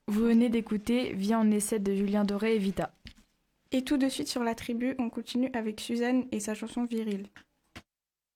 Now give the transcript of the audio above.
Vous venez d'écouter Viens on essaie de Julien Doré et Vita. Et tout de suite sur la tribu, on continue avec Suzanne et sa chanson Viril.